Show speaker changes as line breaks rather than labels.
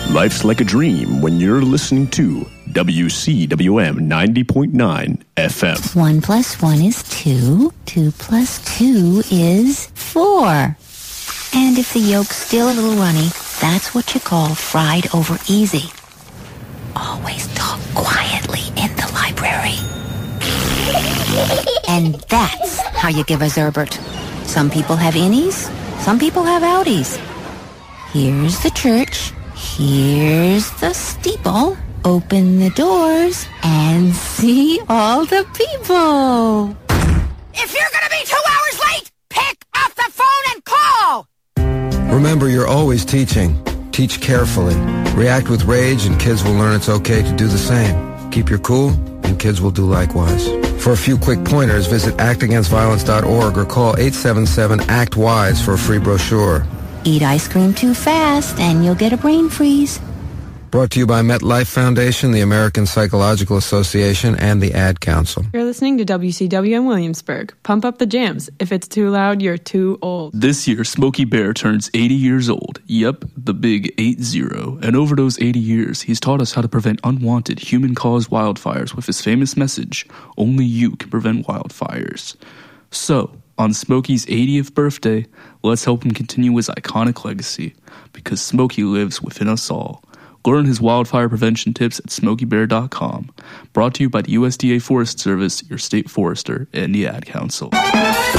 Life's like a dream when you're listening to WCWM 90.9 FM.
1 + 1 is 2. 2 + 2 is 4. And if the yolk's still a little runny, that's what you call fried over easy. Always talk quietly in the library. And that's how you give a Zerbert. Some people have innies, some people have outies. Here's the church, here's the steeple. Open the doors and see all the people.
If you're gonna be 2 hours late, pick up the phone and call!
Remember, you're always teaching. Teach carefully. React with rage and kids will learn it's okay to do the same. Keep your cool and kids will do likewise. For a few quick pointers, visit actagainstviolence.org or call 877-ACT-WISE for a free brochure.
Eat ice cream too fast and you'll get a brain freeze.
Brought to you by MetLife Foundation, the American Psychological Association, and the Ad Council.
You're listening to WCWM Williamsburg. Pump up the jams. If it's too loud, you're too old.
This year, Smokey Bear turns 80 years old. Yep, the big 80. And over those 80 years, he's taught us how to prevent unwanted human-caused wildfires with his famous message, only you can prevent wildfires. So, on Smokey's 80th birthday, let's help him continue his iconic legacy, because Smokey lives within us all. Learn his wildfire prevention tips at SmokeyBear.com. Brought to you by the USDA Forest Service, your state forester, and the Ad Council.